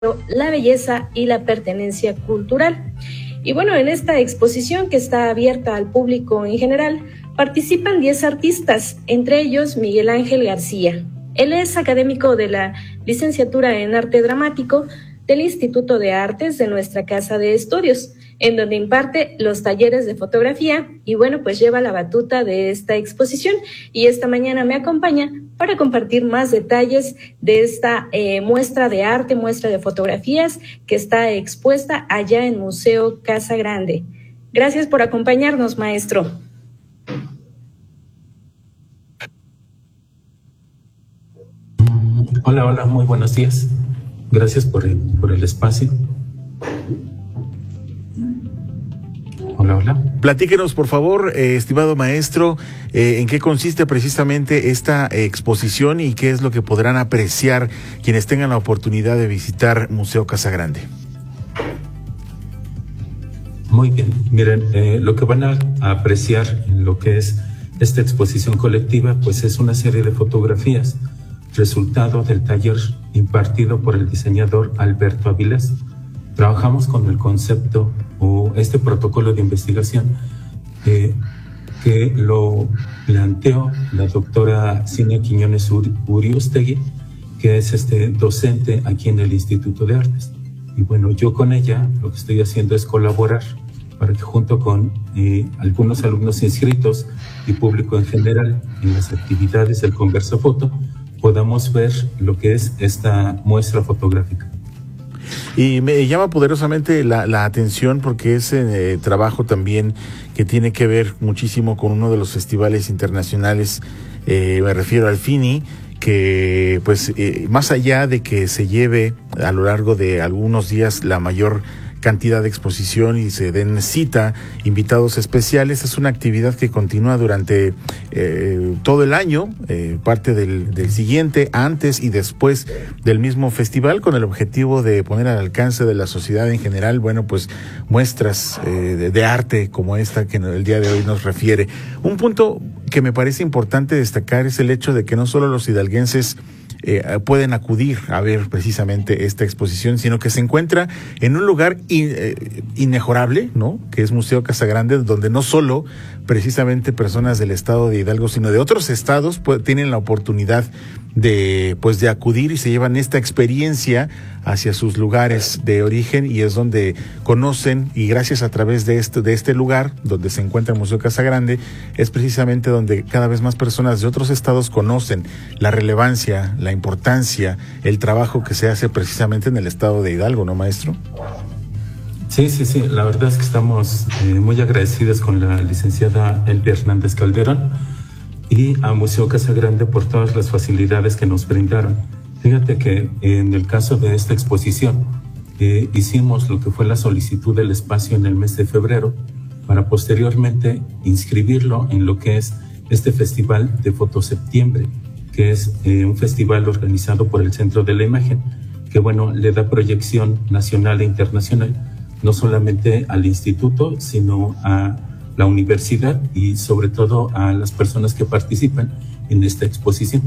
la belleza y la pertenencia cultural. Y bueno, en esta exposición que está abierta al público en general, participan 10 artistas, entre ellos Miguel Ángel García. Él es académico de la licenciatura en Arte Dramático del Instituto de Artes de nuestra Casa de Estudios, en donde imparte los talleres de fotografía y bueno, pues lleva la batuta de esta exposición y esta mañana me acompaña para compartir más detalles de esta muestra de arte, muestra de fotografías que está expuesta allá en Museo Casa Grande. Gracias por acompañarnos, maestro. Hola, muy buenos días. Gracias por el espacio. Hola. Platíquenos, por favor, estimado maestro, en qué consiste precisamente esta exposición y qué es lo que podrán apreciar quienes tengan la oportunidad de visitar Museo Casa Grande. Muy bien, miren, lo que van a apreciar en lo que es esta exposición colectiva, pues es una serie de fotografías, resultado del taller impartido por el diseñador Alberto Avilés. Trabajamos con el concepto o este protocolo de investigación que lo planteó la doctora Cinia Quiñones Uriostegui, que es docente aquí en el Instituto de Artes. Y bueno, yo con ella lo que estoy haciendo es colaborar para que junto con algunos alumnos inscritos y público en general en las actividades del Conversa Foto podamos ver lo que es esta muestra fotográfica. Y me llama poderosamente la atención porque es trabajo también que tiene que ver muchísimo con uno de los festivales internacionales, me refiero al FINI, que pues más allá de que se lleve a lo largo de algunos días la mayor cantidad de exposición y se den cita invitados especiales, es una actividad que continúa durante todo el año, parte del siguiente, antes y después del mismo festival, con el objetivo de poner al alcance de la sociedad en general, bueno, pues muestras de arte como esta que el día de hoy nos refiere. Un punto que me parece importante destacar es el hecho de que no solo los hidalguenses pueden acudir a ver precisamente esta exposición, sino que se encuentra en un lugar inmejorable, ¿no? Que es Museo Casa Grande, donde no solo precisamente personas del estado de Hidalgo, sino de otros estados tienen la oportunidad de acudir y se llevan esta experiencia hacia sus lugares de origen y es donde conocen y gracias a través de este lugar donde se encuentra el Museo Casa Grande es precisamente donde cada vez más personas de otros estados conocen la relevancia, la importancia, el trabajo que se hace precisamente en el estado de Hidalgo, ¿no, maestro? Sí, la verdad es que estamos muy agradecidos con la licenciada Elvia Hernández Calderón y a Museo Casa Grande por todas las facilidades que nos brindaron. Fíjate que en el caso de esta exposición hicimos lo que fue la solicitud del espacio en el mes de febrero para posteriormente inscribirlo en lo que es este Festival de Fotoseptiembre, que es un festival organizado por el Centro de la Imagen, que bueno, le da proyección nacional e internacional, no solamente al instituto, sino a la universidad y sobre todo a las personas que participan en esta exposición.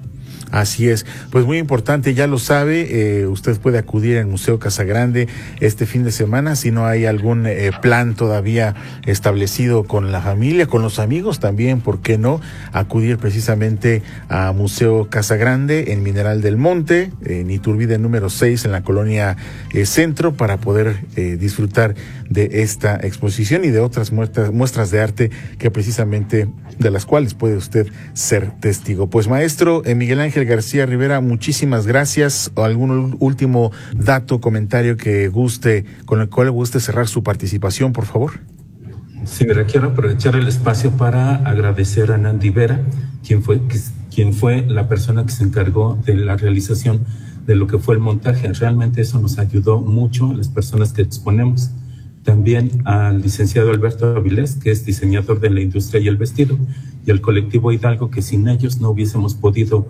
Así es, pues muy importante, ya lo sabe, usted puede acudir al Museo Casa Grande este fin de semana, si no hay algún plan todavía establecido con la familia, con los amigos también, ¿por qué no? Acudir precisamente a Museo Casa Grande en Mineral del Monte, en Iturbide número 6, en la colonia Centro, para poder disfrutar de esta exposición y de otras muestras de arte que precisamente de las cuales puede usted ser testigo. Pues maestro Miguel Ángel García Rivera, muchísimas gracias. ¿Algún último dato, comentario con el cual guste cerrar su participación, por favor? Sí, me quiero aprovechar el espacio para agradecer a Nandi Vera, quien fue la persona que se encargó de la realización de lo que fue el montaje. Realmente eso nos ayudó mucho a las personas que exponemos. También al licenciado Alberto Avilés, que es diseñador de la industria y el vestido, y al colectivo Hidalgo, que sin ellos no hubiésemos podido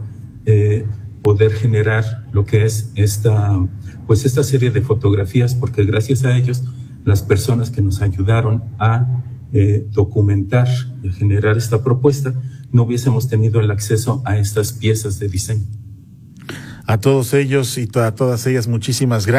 poder generar lo que es esta serie de fotografías, porque gracias a ellos, las personas que nos ayudaron a documentar y a generar esta propuesta, no hubiésemos tenido el acceso a estas piezas de diseño. A todos ellos y a todas ellas, muchísimas gracias.